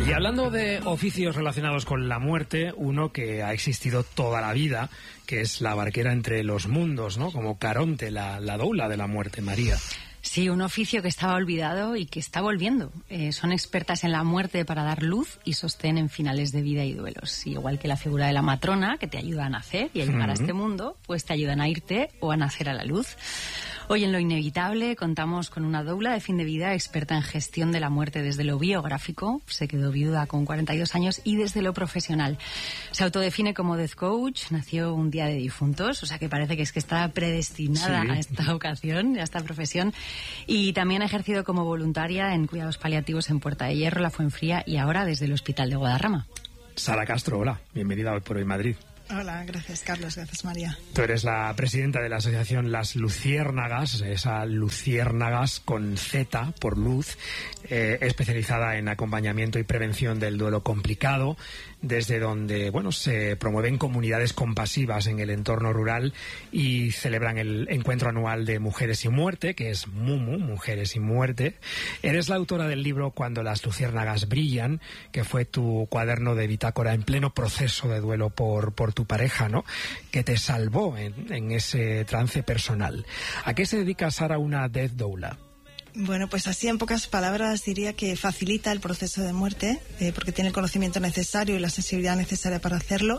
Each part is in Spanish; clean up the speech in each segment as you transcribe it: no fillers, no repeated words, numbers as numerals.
Y hablando de oficios relacionados con la muerte, uno que ha existido toda la vida, que es la barquera entre los mundos, ¿no? Como Caronte, la doula de la muerte, María. Sí, un oficio que estaba olvidado y que está volviendo. Son expertas en la muerte para dar luz y sostén en finales de vida y duelos. Y igual que la figura de la matrona, que te ayuda a nacer y a llegar a este mundo, pues te ayudan a irte o a nacer a la luz. Hoy en Lo Inevitable contamos con una doula de fin de vida experta en gestión de la muerte desde lo biográfico. Se quedó viuda con 42 años y desde lo profesional. Se autodefine como death coach, nació un día de difuntos, o sea que parece que está predestinada a esta ocasión, a esta profesión. Y también ha ejercido como voluntaria en cuidados paliativos en Puerta de Hierro, La Fuenfría y ahora desde el Hospital de Guadarrama. Sara Castro, hola, bienvenida a Hoy por Hoy Madrid. Hola, gracias Carlos, gracias María. Tú eres la presidenta de la asociación Las Luciérnagas, esa Luciérnagas con Z por luz, especializada en acompañamiento y prevención del duelo complicado, desde donde se promueven comunidades compasivas en el entorno rural y celebran el encuentro anual de Mujeres y Muerte, que es MUMU, Mujeres y Muerte. Eres la autora del libro Cuando las luciérnagas brillan, que fue tu cuaderno de bitácora en pleno proceso de duelo por tu pareja, ¿no? Que te salvó en ese trance personal. ¿A qué se dedica, Sara, una death doula? Bueno, pues así en pocas palabras diría que facilita el proceso de muerte, porque tiene el conocimiento necesario y la sensibilidad necesaria para hacerlo,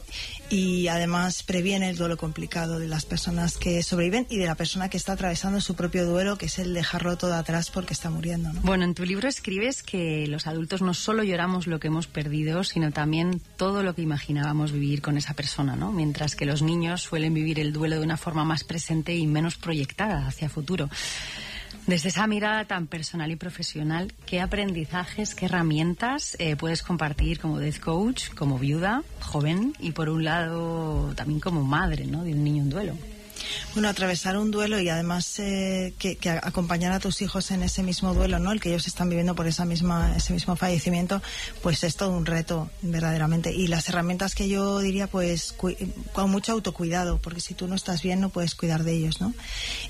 y además previene el duelo complicado de las personas que sobreviven y de la persona que está atravesando su propio duelo, que es el dejarlo todo atrás porque está muriendo, ¿no? Bueno, en tu libro escribes que los adultos no solo lloramos lo que hemos perdido, sino también todo lo que imaginábamos vivir con esa persona, ¿no? Mientras que los niños suelen vivir el duelo de una forma más presente y menos proyectada hacia futuro. Desde esa mirada tan personal y profesional, ¿qué aprendizajes, qué herramientas puedes compartir como death coach, como viuda, joven y por un lado también como madre, ¿no?, de un niño en duelo? Bueno, atravesar un duelo y además que acompañar a tus hijos en ese mismo duelo, ¿no? El que ellos están viviendo por ese mismo fallecimiento, pues es todo un reto, verdaderamente. Y las herramientas que yo diría, pues con mucho autocuidado, porque si tú no estás bien no puedes cuidar de ellos, ¿no?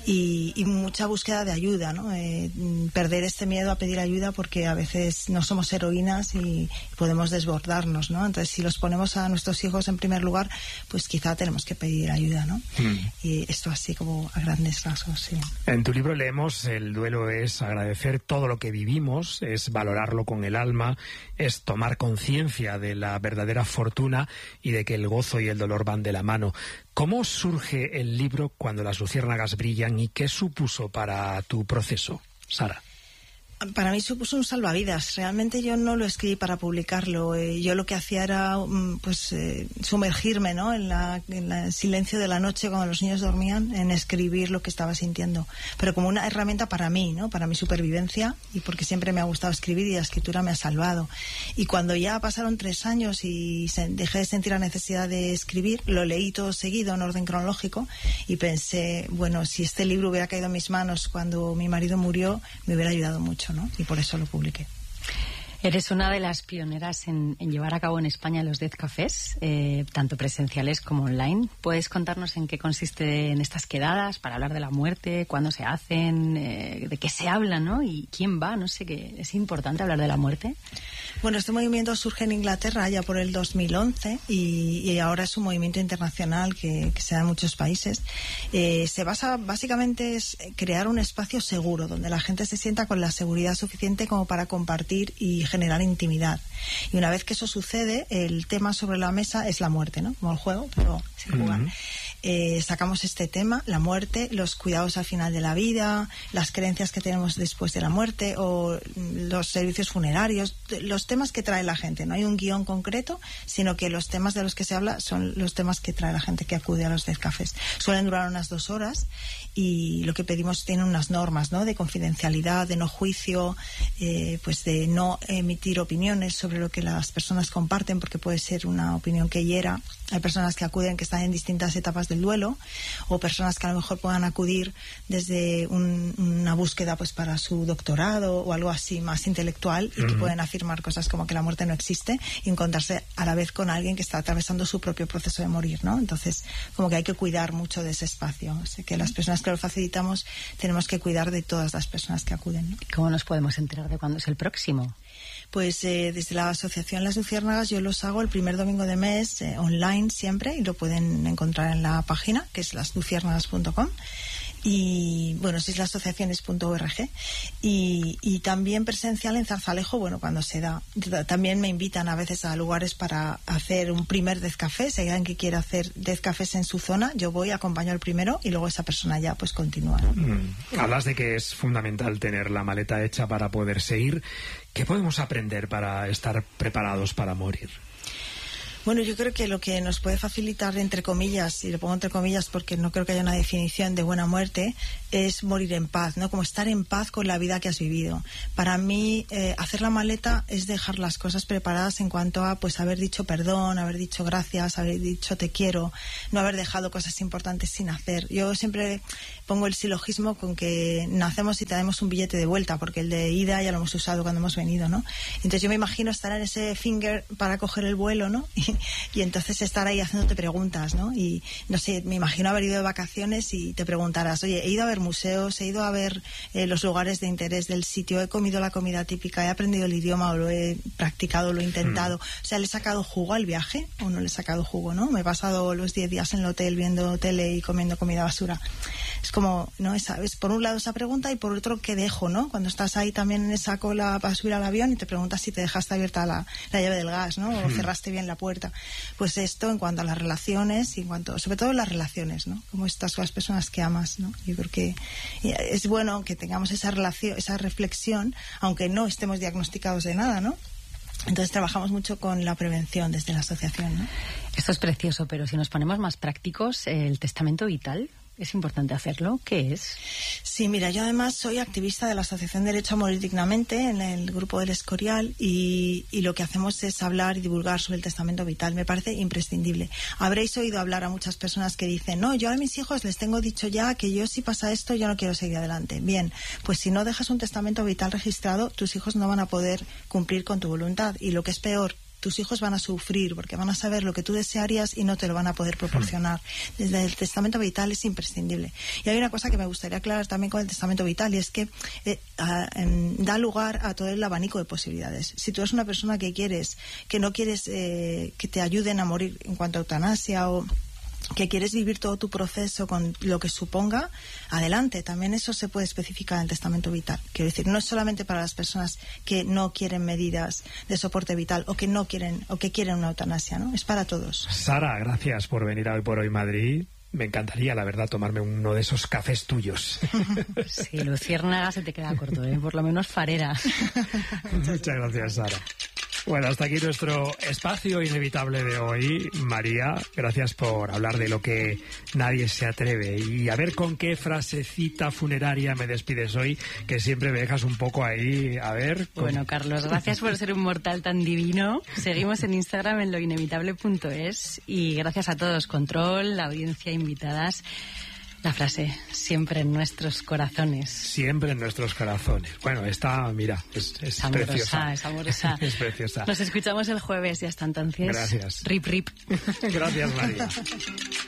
Y mucha búsqueda de ayuda, ¿no? Perder este miedo a pedir ayuda, porque a veces no somos heroínas y podemos desbordarnos, ¿no? Entonces, si los ponemos a nuestros hijos en primer lugar, pues quizá tenemos que pedir ayuda, ¿no? Y esto así como a grandes rasgos, sí. En tu libro leemos: el duelo es agradecer todo lo que vivimos, es valorarlo con el alma, es tomar conciencia de la verdadera fortuna y de que el gozo y el dolor van de la mano. ¿Cómo surge el libro Cuando las luciérnagas brillan y qué supuso para tu proceso, Sara? Para mí supuso un salvavidas. Realmente yo no lo escribí para publicarlo. Yo lo que hacía era sumergirme, ¿no?, en el silencio de la noche cuando los niños dormían, en escribir lo que estaba sintiendo. Pero como una herramienta para mí, ¿no?, para mi supervivencia, y porque siempre me ha gustado escribir y la escritura me ha salvado. Y cuando ya pasaron 3 años y dejé de sentir la necesidad de escribir, lo leí todo seguido en orden cronológico y pensé, bueno, si este libro hubiera caído en mis manos cuando mi marido murió, me hubiera ayudado mucho, ¿no? Y por eso lo publiqué. Eres una de las pioneras en llevar a cabo en España los Death Cafés, tanto presenciales como online. ¿Puedes contarnos en qué consisten estas quedadas para hablar de la muerte, cuándo se hacen, de qué se habla, ¿no? Y quién va? No sé, ¿qué es importante hablar de la muerte? Bueno, este movimiento surge en Inglaterra ya por el 2011 y ahora es un movimiento internacional que se da en muchos países. Se basa básicamente es crear un espacio seguro donde la gente se sienta con la seguridad suficiente como para compartir y generar intimidad. Y una vez que eso sucede, el tema sobre la mesa es la muerte, ¿no? Como el juego, pero sin jugar. Sacamos este tema, la muerte, los cuidados al final de la vida, las creencias que tenemos después de la muerte o los servicios funerarios, los temas que trae la gente. No hay un guión concreto, sino que los temas de los que se habla son los temas que trae la gente que acude a los Death Cafés. Suelen durar unas 2 horas y lo que pedimos tiene unas normas, ¿no?, de confidencialidad, de no juicio, pues de no emitir opiniones sobre lo que las personas comparten, porque puede ser una opinión que hiera. Hay personas que acuden que están en distintas etapas del duelo, o personas que a lo mejor puedan acudir desde una búsqueda pues para su doctorado o algo así más intelectual y que pueden afirmar cosas como que la muerte no existe y encontrarse a la vez con alguien que está atravesando su propio proceso de morir, ¿no? Entonces, como que hay que cuidar mucho de ese espacio. O sea, que las personas que lo facilitamos tenemos que cuidar de todas las personas que acuden, ¿no? ¿Cómo nos podemos enterar de cuándo es el próximo? Pues desde la Asociación Las Luciérnagas yo los hago el primer domingo de mes, online siempre, y lo pueden encontrar en la página, que es lasluciérnagas.com. Y bueno, si es la asociaciones.org, y también presencial en Zarzalejo, bueno, cuando se da. También me invitan a veces a lugares para hacer un primer Dezcafé. Si hay alguien que quiera hacer Dezcafés en su zona, yo voy, acompaño al primero y luego esa persona ya pues continúa, ¿no? Hablas de que es fundamental tener la maleta hecha para poderse ir. ¿Qué podemos aprender para estar preparados para morir? Bueno, yo creo que lo que nos puede facilitar, entre comillas, y lo pongo entre comillas porque no creo que haya una definición de buena muerte, es morir en paz, ¿no? Como estar en paz con la vida que has vivido. Para mí, hacer la maleta es dejar las cosas preparadas en cuanto a, pues, haber dicho perdón, haber dicho gracias, haber dicho te quiero, no haber dejado cosas importantes sin hacer. Yo siempre pongo el silogismo con que nacemos y tenemos un billete de vuelta, porque el de ida ya lo hemos usado cuando hemos venido, ¿no? Entonces yo me imagino estar en ese finger para coger el vuelo, ¿no? Y entonces estar ahí haciéndote preguntas, ¿no? Y no sé, me imagino haber ido de vacaciones y te preguntarás, oye, he ido a ver museos, he ido a ver los lugares de interés del sitio, he comido la comida típica, he aprendido el idioma o lo he practicado, lo he intentado. O sea, ¿le he sacado jugo al viaje o no le he sacado jugo, no? Me he pasado los 10 días en el hotel viendo tele y comiendo comida basura. Es como, ¿no? Es por un lado esa pregunta y por otro, ¿qué dejo, no? Cuando estás ahí también en esa cola para subir al avión y te preguntas si te dejaste abierta la llave del gas, ¿no? O cerraste bien la puerta. Pues esto en cuanto a las relaciones y en cuanto, sobre todo las relaciones, ¿no? Cómo estás con las personas que amas, ¿no? Yo creo que es bueno que tengamos esa relación, esa reflexión, aunque no estemos diagnosticados de nada, ¿no? Entonces trabajamos mucho con la prevención desde la asociación, ¿no? Esto es precioso, pero si nos ponemos más prácticos, el testamento vital, ¿es importante hacerlo? ¿Qué es? Sí, mira, yo además soy activista de la Asociación Derecho a Morir Dignamente en el grupo del Escorial y lo que hacemos es hablar y divulgar sobre el testamento vital. Me parece imprescindible. Habréis oído hablar a muchas personas que dicen, no, yo a mis hijos les tengo dicho ya que yo si pasa esto yo no quiero seguir adelante. Bien, pues si no dejas un testamento vital registrado, tus hijos no van a poder cumplir con tu voluntad y lo que es peor, tus hijos van a sufrir porque van a saber lo que tú desearías y no te lo van a poder proporcionar. Desde el testamento vital es imprescindible. Y hay una cosa que me gustaría aclarar también con el testamento vital y es que da lugar a todo el abanico de posibilidades. Si tú eres una persona que no quieres que te ayuden a morir en cuanto a eutanasia o que quieres vivir todo tu proceso con lo que suponga, adelante. También eso se puede especificar en el testamento vital. Quiero decir, no es solamente para las personas que no quieren medidas de soporte vital o que no quieren o que quieren una eutanasia, ¿no? Es para todos. Sara, gracias por venir a Hoy por Hoy Madrid. Me encantaría, la verdad, tomarme uno de esos cafés tuyos. Sí, luciérnaga se te queda corto, ¿eh? Por lo menos farera. Muchas gracias, Sara. Bueno, hasta aquí nuestro espacio inevitable de hoy. María, gracias por hablar de lo que nadie se atreve. Y a ver con qué frasecita funeraria me despides hoy, que siempre me dejas un poco ahí. A ver. Bueno, Carlos, gracias por ser un mortal tan divino. Seguimos en Instagram en loinevitable.es y gracias a todos, control, la audiencia, invitadas. La frase, siempre en nuestros corazones. Siempre en nuestros corazones. Bueno, esta, mira, es amorosa, preciosa. Es amorosa. Es preciosa. Nos escuchamos el jueves y hasta entonces. Gracias. Rip, rip. Gracias, María.